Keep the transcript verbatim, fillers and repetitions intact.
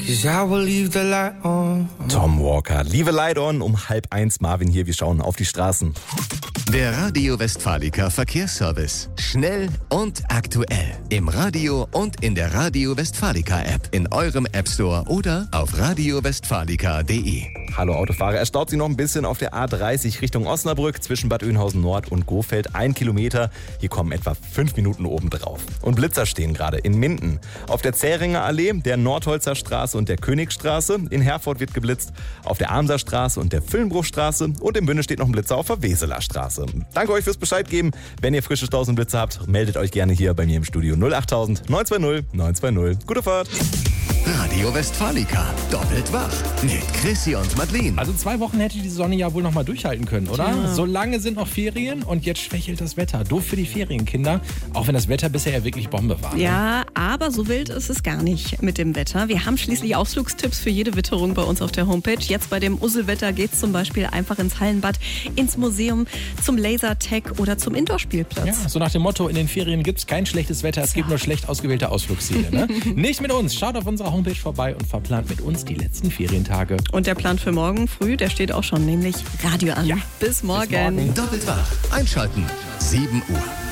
'cause I will leave the light on. Tom Walker, Leave a Light On, um halb eins. Marvin hier, wir schauen auf die Straßen. Der Radio Westfalica Verkehrsservice. Schnell und aktuell. Im Radio und in der Radio Westfalica App. In eurem App Store oder auf radio westfalica punkt de. Hallo Autofahrer, es staut sich noch ein bisschen auf der A dreißig Richtung Osnabrück zwischen Bad Oeynhausen Nord und Gohfeld. Ein Kilometer, hier kommen etwa fünf Minuten oben drauf. Und Blitzer stehen gerade in Minden. Auf der Zähringer Allee, der Nordholzer Straße und der Königstraße. In Herford wird geblitzt. Auf der Armser Straße und der Füllenbruchstraße. Und in Bünde steht noch ein Blitzer auf der Weseler Straße. Danke euch fürs Bescheid geben. Wenn ihr frische Staus und Blitze habt, meldet euch gerne hier bei mir im Studio null acht null null neun zwei null neun zwei null. Gute Fahrt! Radio Westfalica. Doppelt wach. Mit Chrissy und Madeleine. Also zwei Wochen hätte die Sonne ja wohl noch mal durchhalten können, oder? Ja. So lange sind noch Ferien und jetzt schwächelt das Wetter. Doof für die Ferienkinder, auch wenn das Wetter bisher ja wirklich Bombe war. Ne? Ja, aber so wild ist es gar nicht mit dem Wetter. Wir haben schließlich Ausflugstipps für jede Witterung bei uns auf der Homepage. Jetzt bei dem Usselwetter geht es zum Beispiel einfach ins Hallenbad, ins Museum, zum Lasertag oder zum Indoorspielplatz. Ja, so nach dem Motto, in den Ferien gibt es kein schlechtes Wetter, es gibt nur schlecht ausgewählte Ausflugsziele. Ne? Nicht mit uns. Schaut auf unserer Homepage vorbei und verplant mit uns die letzten Ferientage. Und der Plan für morgen früh, der steht auch schon, nämlich Radio an. Ja. Bis morgen. Bis morgen. Doppelt wach. Einschalten. sieben Uhr.